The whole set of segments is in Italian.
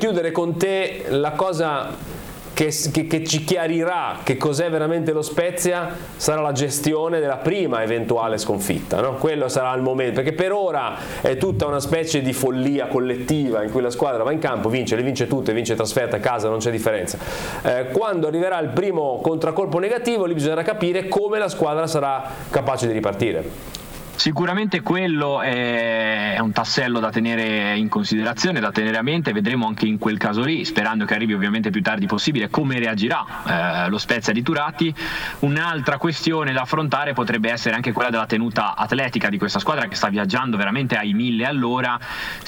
chiudere con te la cosa che ci chiarirà che cos'è veramente lo Spezia sarà la gestione della prima eventuale sconfitta, no? Quello sarà il momento, perché per ora è tutta una specie di follia collettiva in cui la squadra va in campo, vince, le vince tutte, vince trasferta a casa, non c'è differenza. Quando arriverà il primo contraccolpo negativo, lì bisognerà capire come la squadra sarà capace di ripartire. Sicuramente quello è un tassello da tenere in considerazione, da tenere a mente. Vedremo anche in quel caso lì, sperando che arrivi ovviamente più tardi possibile, come reagirà lo Spezia di Turati. Un'altra questione da affrontare potrebbe essere anche quella della tenuta atletica di questa squadra, che sta viaggiando veramente ai 1000 all'ora.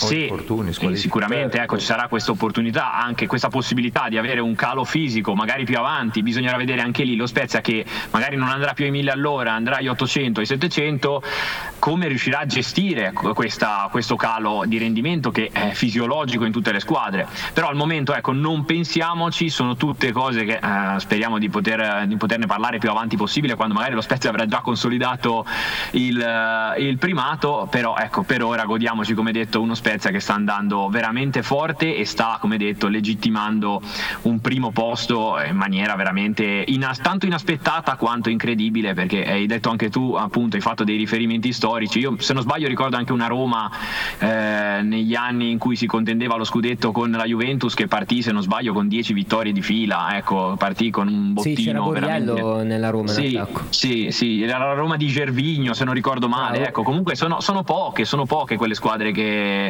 Sicuramente ci sarà questa opportunità, anche questa possibilità di avere un calo fisico magari più avanti, bisognerà vedere anche lì lo Spezia, che magari non andrà più ai 1000 all'ora, andrà agli 800, ai 700, come riuscirà a gestire questo calo di rendimento che è fisiologico in tutte le squadre. Però al momento non pensiamoci, sono tutte cose che speriamo di poterne parlare più avanti possibile, quando magari lo Spezia avrà già consolidato il primato. Però per ora godiamoci, come detto, uno Spezia che sta andando veramente forte e sta, come detto, legittimando un primo posto in maniera veramente tanto inaspettata quanto incredibile, perché hai detto anche tu, appunto, hai fatto dei riferimenti storici. Io, se non sbaglio, ricordo anche una Roma negli anni in cui si contendeva lo scudetto con la Juventus, che partì, se non sbaglio, con 10 vittorie di fila, partì con un bottino. Sì, c'era Borriello veramente nella Roma. Sì, era la Roma di Gervinho, se non ricordo male. Comunque sono poche quelle squadre che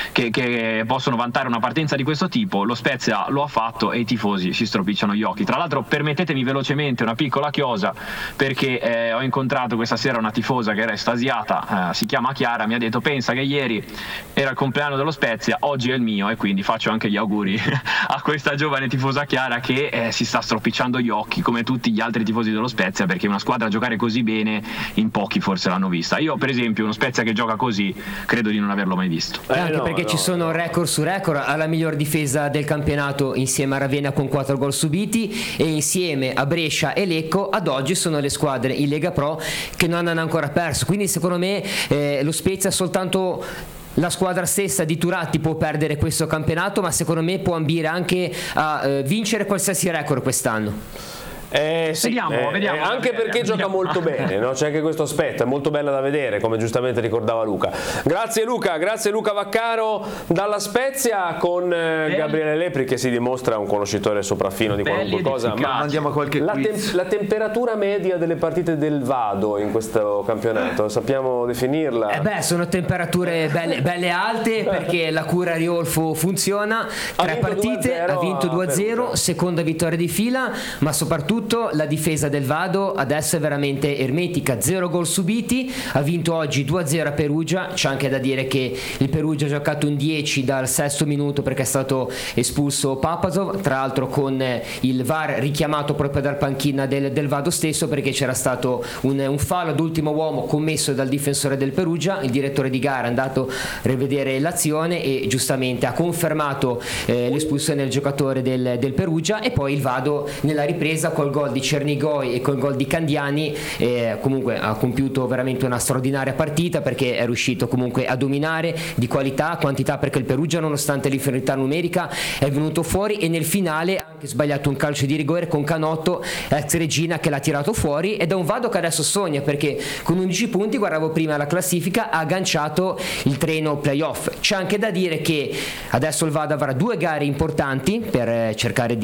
possono vantare una partenza di questo tipo. Lo Spezia lo ha fatto e i tifosi si stropicciano gli occhi. Tra l'altro, permettetemi velocemente una piccola chiosa, perché ho incontrato questa sera una tifosa che era estasiata, si chiama Chiara, mi ha detto: pensa che ieri era il compleanno dello Spezia, oggi è il mio, e quindi faccio anche gli auguri a questa giovane tifosa Chiara, che si sta stropicciando gli occhi come tutti gli altri tifosi dello Spezia, perché una squadra giocare così bene in pochi forse l'hanno vista. Io, per esempio, uno Spezia che gioca così credo di non averlo mai visto. Ci sono record su record. Alla miglior difesa del campionato insieme a Ravenna con 4 gol subiti, e insieme a Brescia e Lecco ad oggi sono le squadre in Lega Pro che non hanno ancora perso. Quindi secondo me lo Spezia, soltanto la squadra stessa di Turati può perdere questo campionato, ma secondo me può ambire anche a vincere qualsiasi record quest'anno. Vediamo, anche perché gioca molto bene, no? C'è anche questo aspetto, è molto bella da vedere, come giustamente ricordava Luca. Grazie Luca Vaccaro dalla Spezia, con Gabriele Lepri, che si dimostra un conoscitore sopraffino di qualunque cosa. Ma andiamo a qualche quiz. La temperatura media delle partite del Vado in questo campionato, sappiamo definirla? Sono temperature belle alte, perché la cura Riolfo funziona. 3 partite, ha vinto 2-0, seconda vittoria di fila, ma soprattutto la difesa del Vado adesso è veramente ermetica, 0 gol subiti, ha vinto oggi 2-0 a Perugia. C'è anche da dire che il Perugia ha giocato un 10 dal 6° minuto, perché è stato espulso Papazov, tra l'altro con il VAR richiamato proprio dal panchina del Vado stesso, perché c'era stato un fallo ad ultimo uomo commesso dal difensore del Perugia. Il direttore di gara è andato a rivedere l'azione e giustamente ha confermato l'espulsione del giocatore del Perugia, e poi il Vado nella ripresa col gol di Cernigoi e col gol di Candiani comunque ha compiuto veramente una straordinaria partita, perché è riuscito comunque a dominare di quantità, perché il Perugia, nonostante l'inferiorità numerica, è venuto fuori, e nel finale ha anche sbagliato un calcio di rigore con Canotto, ex Regina, che l'ha tirato fuori. Ed è un Vado che adesso sogna, perché con 11 punti, guardavo prima la classifica, ha agganciato il treno playoff. C'è anche da dire che adesso il Vado avrà 2 gare importanti per cercare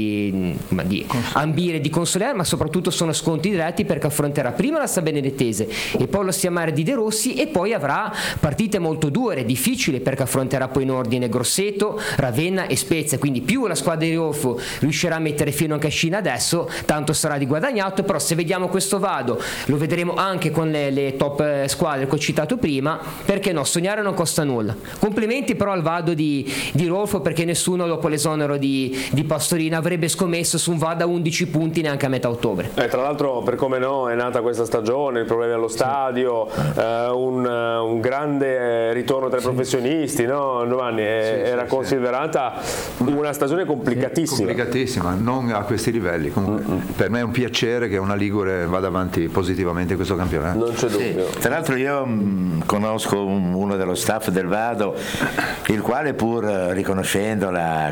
di ambire, di consolare, ma soprattutto sono scontri diretti, perché affronterà prima la San Benedettese e poi lo Stiamare di De Rossi, e poi avrà partite molto dure, difficili, perché affronterà poi in ordine Grosseto, Ravenna e Spezia. Quindi più la squadra di Riolfo riuscirà a mettere fino a cascina adesso, tanto sarà di guadagnato. Però se vediamo questo Vado, lo vedremo anche con le top squadre che ho citato prima, perché no, sognare non costa nulla. Complimenti però al Vado di Riolfo, perché nessuno dopo l'esonero di Pastorina avrebbe scommesso su un Vado a 11 punti neanche a metà ottobre. Tra l'altro, per come no, è nata questa stagione, i problemi allo stadio, un grande ritorno tra i professionisti, no Giovanni? Era considerata una stagione complicatissima, non a questi livelli. Comunque, per me è un piacere che una Ligure vada avanti positivamente in questo campionato. Non c'è dubbio. Tra l'altro io conosco uno dello staff del Vado, il quale, pur riconoscendo la